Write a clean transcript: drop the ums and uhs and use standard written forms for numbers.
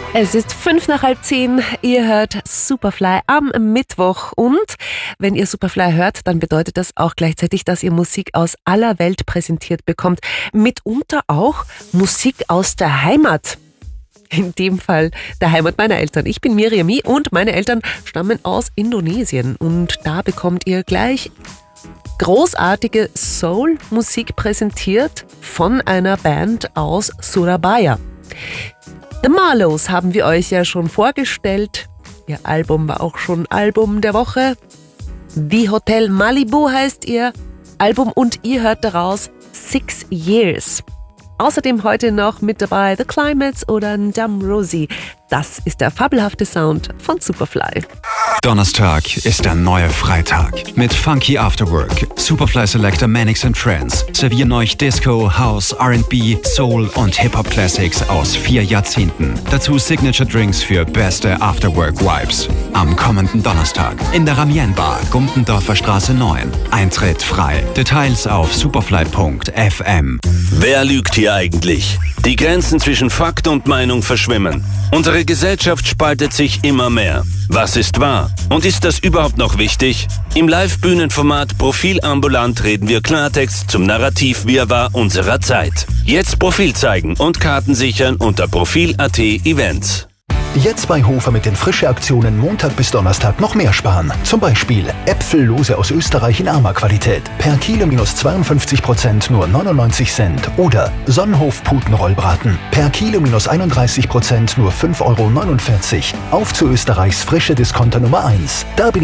Es ist 5:05. Ihr hört Superfly am Mittwoch. Und wenn ihr Superfly hört, dann bedeutet das auch gleichzeitig, dass ihr Musik aus aller Welt präsentiert bekommt. Mitunter auch Musik aus der Heimat. In dem Fall der Heimat meiner Eltern. Ich bin Miriam und meine Eltern stammen aus Indonesien. Und da bekommt ihr gleich großartige Soul-Musik präsentiert von einer Band aus Surabaya. The Marlows haben wir euch ja schon vorgestellt. Ihr Album war auch schon Album der Woche. The Hotel Malibu heißt ihr Album und ihr hört daraus 6 Years. Außerdem heute noch mit dabei The Climates oder Ndam Rosie. Das ist der fabelhafte Sound von Superfly. Donnerstag ist der neue Freitag. Mit Funky Afterwork, Superfly Selector Mannix & Friends servieren euch Disco, House, R&B, Soul und Hip-Hop-Classics aus 4 Jahrzehnten. Dazu Signature Drinks für beste Afterwork-Vibes. Am kommenden Donnerstag in der Ramien Bar, Gumpendorfer Straße 9. Eintritt frei. Details auf superfly.fm. Wer lügt hier eigentlich? Die Grenzen zwischen Fakt und Meinung verschwimmen. Unsere Gesellschaft spaltet sich immer mehr. Was ist wahr? Und ist das überhaupt noch wichtig? Im Live-Bühnenformat Profil ambulant reden wir Klartext zum Narrativ-Wirrwarr unserer Zeit. Jetzt Profil zeigen und Karten sichern unter Profil.at Events. Jetzt bei Hofer mit den Frische-Aktionen Montag bis Donnerstag noch mehr sparen. Zum Beispiel Äpfellose aus Österreich in armer Qualität. Per Kilo minus 52% nur 99 Cent. Oder Sonnenhof-Putenrollbraten. Per Kilo minus 31% nur 5,49 €. Auf zu Österreichs frische Discounter Nummer 1. Da bin